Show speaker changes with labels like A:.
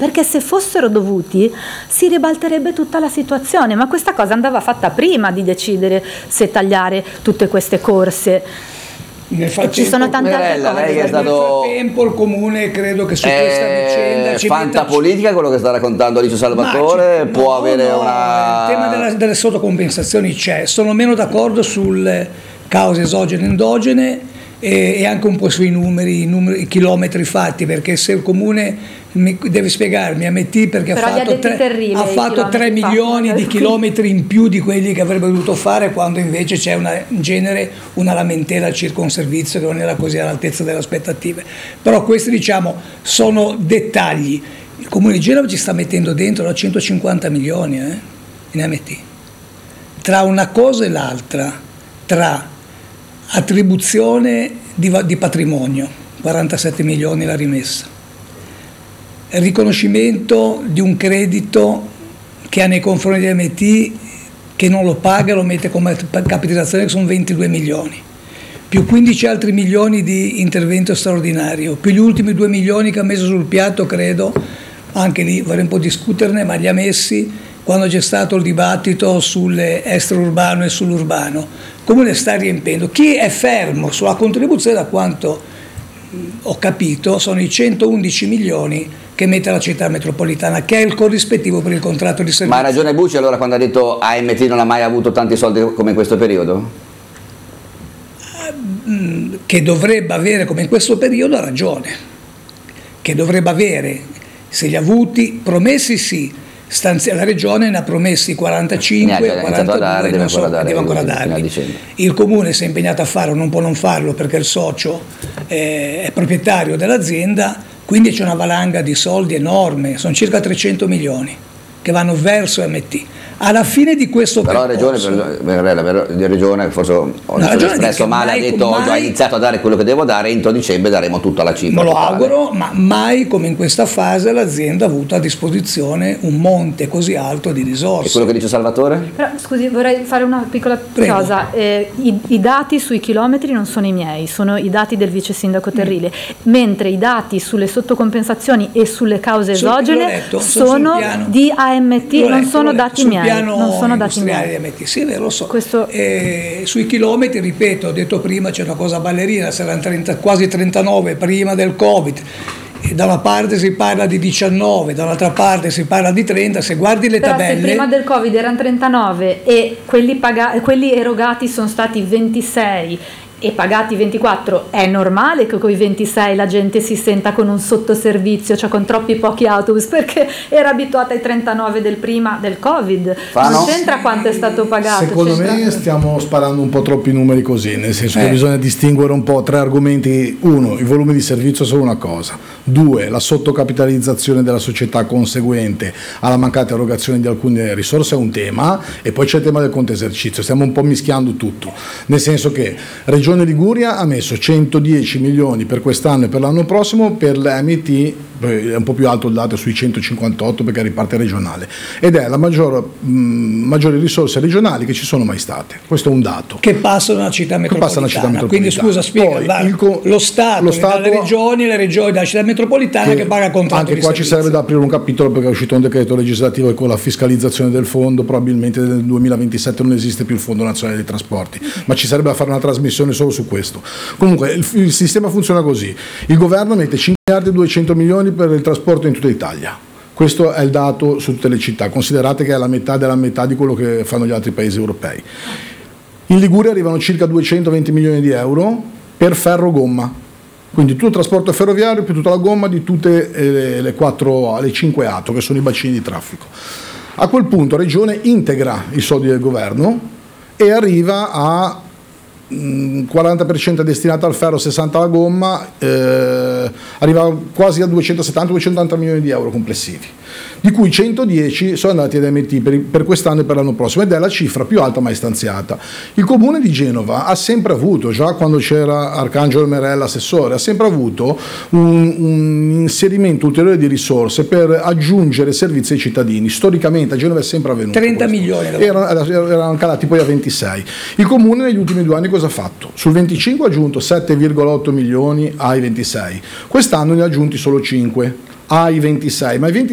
A: perché se fossero dovuti si ribalterebbe tutta la situazione, ma questa cosa andava fatta prima di decidere se tagliare tutte queste corse.
B: Nel frattempo,
A: ci sono tante altre cose.
B: lei è stato... Nel frattempo il comune credo che su questa vicenda ci
C: fantapolitica quello che sta raccontando Alice Salvatore, può avere una...
B: Il tema delle sottocompensazioni c'è, sono meno d'accordo sulle cause esogene e endogene e anche un po' sui numeri, i chilometri fatti, perché se il comune deve spiegarmi MT perché ha fatto 3 milioni di chilometri in più di quelli che avrebbe dovuto fare, quando invece c'è in genere una lamentela circa un servizio che non era così all'altezza delle aspettative. Però questi, diciamo, sono dettagli. Il comune di Genova ci sta mettendo dentro da 150 milioni in MT, tra una cosa e l'altra, tra attribuzione di patrimonio, 47 milioni la rimessa, riconoscimento di un credito che ha nei confronti di MT che non lo paga, lo mette come capitalizzazione, che sono 22 milioni, più 15 altri milioni di intervento straordinario, più gli ultimi 2 milioni che ha messo sul piatto, credo, anche lì vorrei un po' discuterne, ma li ha messi quando c'è stato il dibattito sull'extraurbano e sull'urbano. Il comune sta riempendo. Chi è fermo sulla contribuzione, da quanto ho capito, sono i 111 milioni che mette la città metropolitana, che è il corrispettivo per il contratto di servizio.
C: Ma ha ragione Bucci allora quando ha detto AMT non ha mai avuto tanti soldi come in questo periodo?
B: Che dovrebbe avere come in questo periodo, ha ragione. Che dovrebbe avere, se li ha avuti, promessi sì. La regione ne ha promessi 45, 42, deve ancora darli. Il comune si è impegnato a farlo, non può non farlo perché il socio è proprietario dell'azienda, quindi c'è una valanga di soldi enorme, sono circa 300 milioni che vanno verso MT. Alla fine di questo percorso,
C: la regione forse ho espresso male, ha detto oggi ho iniziato a dare quello che devo dare, entro dicembre daremo tutta la cifra.
B: Me lo auguro, ma mai come in questa fase l'azienda ha avuto a disposizione un monte così alto di risorse.
C: E quello che dice Salvatore?
A: Però, scusi, vorrei fare una piccola cosa. I dati sui chilometri non sono i miei, sono i dati del vice sindaco Terrile, mentre i dati sulle sottocompensazioni e sulle cause esogene sono di AMT, non sono dati miei. Non sono dati miei.
B: Sì, è vero, lo so. Sui chilometri, ripeto, ho detto prima c'è una cosa ballerina, saranno quasi 39 prima del Covid. E da una parte si parla di 19, dall'altra parte si parla di 30, se guardi le tabelle...
A: Se prima del Covid erano 39 e quelli erogati sono stati 26 e pagati 24, è normale che con i 26 la gente si senta con un sottoservizio, cioè con troppi pochi autobus, perché era abituata ai 39 del prima del Covid. Non c'entra quanto è stato pagato.
D: Secondo me stiamo sparando un po' troppi numeri così, nel senso che bisogna distinguere un po' tre argomenti. Uno, i volumi di servizio sono una cosa. Due, la sottocapitalizzazione della società conseguente alla mancata erogazione di alcune risorse è un tema, e poi c'è il tema del conto esercizio. Stiamo un po' mischiando tutto, nel senso che Regione Liguria ha messo 110 milioni per quest'anno e per l'anno prossimo, per l'AMT è un po' più alto il dato, sui 158 perché riparte regionale, ed è la maggiori risorse regionali che ci sono mai state. Questo è un dato
B: che passano alla città metropolitana. Quindi scusa, spiega, lo Stato dalle regioni, le regioni dalla città metropolitana che paga contratto
D: anche
B: di
D: qua
B: servizio.
D: Ci sarebbe da aprire un capitolo, perché è uscito un decreto legislativo e con la fiscalizzazione del fondo probabilmente nel 2027 non esiste più il Fondo Nazionale dei Trasporti, ma ci sarebbe da fare una trasmissione solo su questo. Comunque il sistema funziona così: il governo mette 5 miliardi e 200 milioni per il trasporto in tutta Italia. Questo è il dato su tutte le città, considerate che è la metà della metà di quello che fanno gli altri paesi europei. In Liguria arrivano circa 220 milioni di euro per ferro-gomma, quindi tutto il trasporto ferroviario più tutta la gomma di tutte le 5 ATO, che sono i bacini di traffico. A quel punto la Regione integra i soldi del governo e arriva a 40% destinata al ferro, 60% alla gomma, arriva quasi a 270-280 milioni di euro complessivi, di cui 110 sono andati ad MT per quest'anno e per l'anno prossimo, ed è la cifra più alta mai stanziata. Il comune di Genova ha sempre avuto, già quando c'era Arcangelo Merella assessore, ha sempre avuto un inserimento ulteriore di risorse per aggiungere servizi ai cittadini. Storicamente a Genova è sempre avvenuto
B: 30 milioni
D: erano calati poi a 26. Il comune negli ultimi 2 anni cosa ha fatto? Sul 25 ha aggiunto 7,8 milioni ai 26, quest'anno ne ha aggiunti solo 5 ai 26, ma i 26